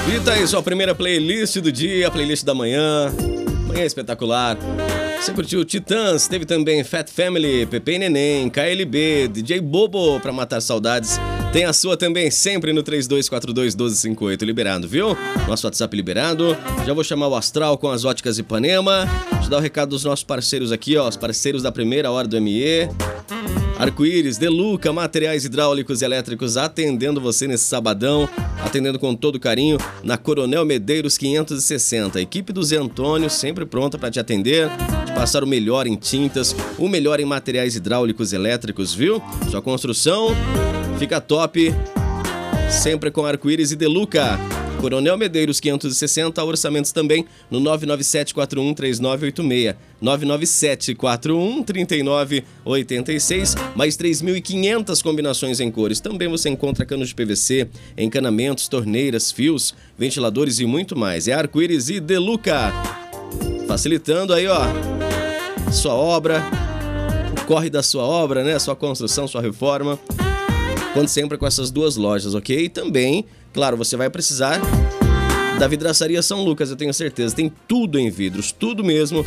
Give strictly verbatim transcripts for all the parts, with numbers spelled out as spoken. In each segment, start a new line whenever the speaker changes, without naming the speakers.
E tá aí sua primeira playlist do dia, playlist da manhã. Manhã espetacular. Você curtiu Titãs, teve também Fat Family, Pepe e Neném, K L B, D J Bobo pra matar saudades. Tem a sua também sempre no três dois quatro dois, um dois cinco oito, liberado, viu? Nosso WhatsApp liberado. Já vou chamar o Astral com as óticas Ipanema. Deixa eu dar o recado dos nossos parceiros aqui, ó, os parceiros da primeira hora do M E. Arco-Íris, Deluca, materiais hidráulicos e elétricos, atendendo você nesse sabadão, atendendo com todo carinho, na Coronel Medeiros quinhentos e sessenta. A equipe do Zé Antônio sempre pronta para te atender, te passar o melhor em tintas, o melhor em materiais hidráulicos e elétricos, viu? Sua construção fica top, sempre com Arco-Íris e Deluca. Coronel Medeiros quinhentos e sessenta, orçamentos também no nove nove sete quatro um três nove oito seis, nove nove sete quatro um três nove oito seis, mais três mil e quinhentas combinações em cores. Também você encontra canos de P V C, encanamentos, torneiras, fios, ventiladores e muito mais. É Arco-Íris e Deluca, facilitando aí, ó, sua obra, o corre da sua obra, né, sua construção, sua reforma. Conte sempre com essas duas lojas, ok? E também, claro, você vai precisar da Vidraçaria São Lucas, eu tenho certeza. Tem tudo em vidros, tudo mesmo.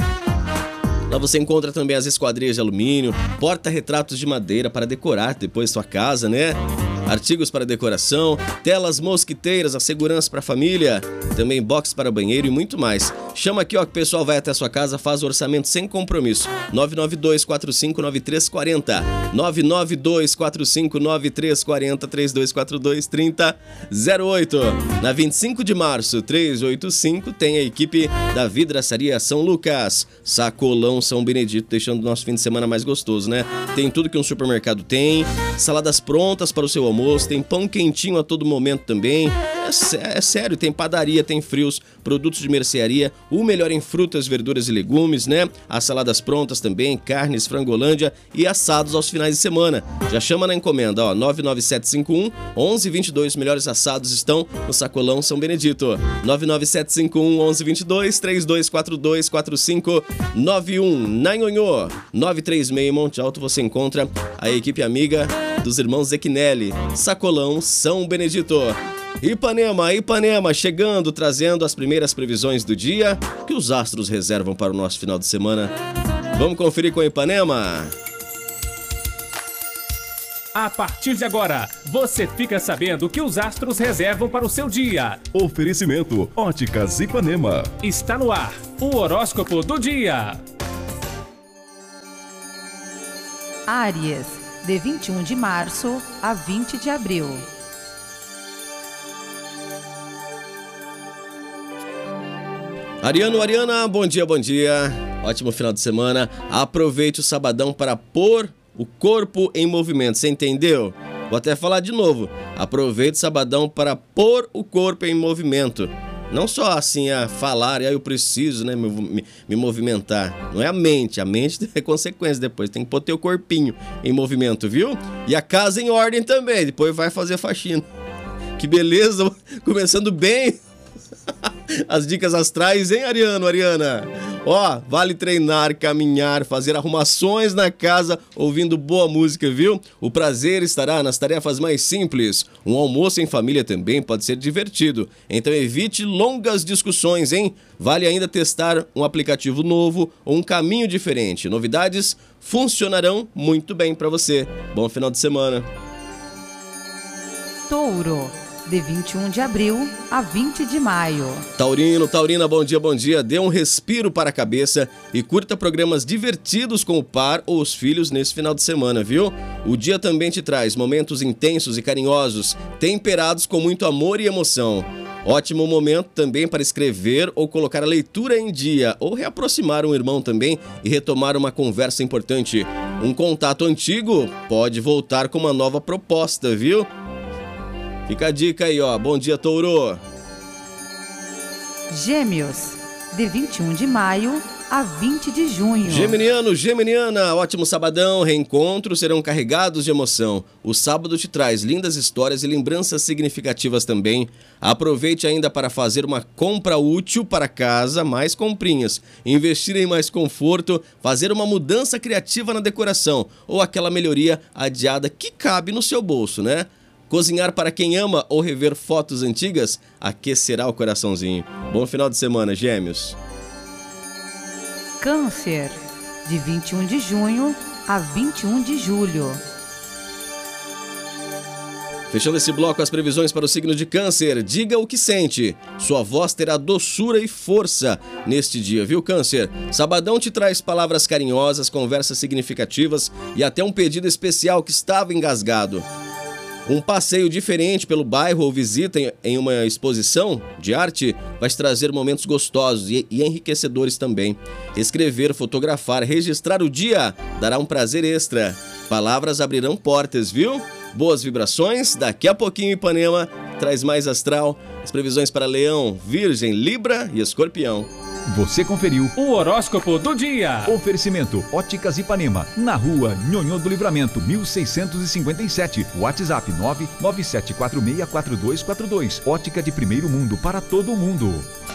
Lá você encontra também as esquadrias de alumínio, porta-retratos de madeira para decorar depois sua casa, né? Artigos para decoração, telas mosquiteiras, a segurança para a família, também box para banheiro e muito mais. Chama aqui, ó, que o pessoal vai até a sua casa, faz o orçamento sem compromisso. nove nove dois quatro cinco nove três quatro zero, nove nove dois quatro cinco nove três quatro zero, três dois quatro dois, três zero zero oito. Na vinte e cinco de março, trezentos e oitenta e cinco, tem a equipe da Vidraçaria São Lucas, Sacolão São Benedito, deixando o nosso fim de semana mais gostoso, né? Tem tudo que um supermercado tem, saladas prontas para o seu almoço, tem pão quentinho a todo momento também. É, é sério, tem padaria, tem frios, produtos de mercearia, o melhor em frutas, verduras e legumes, né? As saladas prontas também, carnes, frangolândia e assados aos finais de semana. Já chama na encomenda, ó, nove nove sete cinco um, onze vinte e dois. Melhores assados estão no Sacolão São Benedito. nove nove sete cinco um, onze vinte e dois, três dois quatro dois, quatro cinco nove um. Na Nhonhô, nove três seis, Monte Alto, você encontra a equipe amiga dos irmãos Zequinelli, Sacolão São Benedito. Ipanema, Ipanema, chegando, trazendo as primeiras previsões do dia que os astros reservam para o nosso final de semana. Vamos conferir com a Ipanema.
A partir de agora, você fica sabendo o que os astros reservam para o seu dia.
Oferecimento Óticas Ipanema.
Está no ar o horóscopo do dia.
Áries, de vinte e um de março a vinte de abril.
Ariano, Ariana, bom dia, bom dia. Ótimo final de semana. Aproveite o sabadão para pôr o corpo em movimento. Você entendeu? Vou até falar de novo. Aproveite o sabadão para pôr o corpo em movimento. Não só assim a falar, e aí eu preciso, né, me, me, me movimentar. Não é a mente, a mente é consequência depois. Tem que pôr teu corpinho em movimento, viu? E a casa em ordem também. Depois vai fazer faxina. Que beleza, começando bem. As dicas astrais, hein, Ariano, Ariana? Ó, vale treinar, caminhar, fazer arrumações na casa, ouvindo boa música, viu? O prazer estará nas tarefas mais simples. Um almoço em família também pode ser divertido. Então evite longas discussões, hein? Vale ainda testar um aplicativo novo ou um caminho diferente. Novidades funcionarão muito bem para você. Bom final de semana.
Touro, de vinte e um de abril a vinte de maio.
Taurino, Taurina, bom dia, bom dia. Dê um respiro para a cabeça e curta programas divertidos com o par ou os filhos nesse final de semana, viu? O dia também te traz momentos intensos e carinhosos, temperados com muito amor e emoção. Ótimo momento também para escrever ou colocar a leitura em dia, ou reaproximar um irmão também e retomar uma conversa importante. Um contato antigo pode voltar com uma nova proposta, viu? Fica a dica aí, ó. Bom dia, Touro.
Gêmeos, de vinte e um de maio a vinte de junho.
Geminiano, Geminiana, ótimo sabadão. Reencontros serão carregados de emoção. O sábado te traz lindas histórias e lembranças significativas também. Aproveite ainda para fazer uma compra útil para casa, mais comprinhas. Investir em mais conforto, fazer uma mudança criativa na decoração ou aquela melhoria adiada que cabe no seu bolso, né? Cozinhar para quem ama ou rever fotos antigas aquecerá o coraçãozinho. Bom final de semana, Gêmeos.
Câncer, de vinte e um de junho a vinte e um de julho.
Fechando esse bloco, as previsões para o signo de Câncer. Diga o que sente. Sua voz terá doçura e força neste dia, viu, Câncer? Sabadão te traz palavras carinhosas, conversas significativas e até um pedido especial que estava engasgado. Um passeio diferente pelo bairro ou visita em uma exposição de arte vai te trazer momentos gostosos e enriquecedores também. Escrever, fotografar, registrar o dia dará um prazer extra. Palavras abrirão portas, viu? Boas vibrações, daqui a pouquinho Ipanema traz mais astral, as previsões para Leão, Virgem, Libra e Escorpião.
Você conferiu
O horóscopo do dia.
Oferecimento Óticas Ipanema, na rua Nhonhô do Livramento, mil seiscentos e cinquenta e sete. WhatsApp nove nove sete quatro seis quatro dois quatro dois. Ótica de primeiro mundo para todo mundo.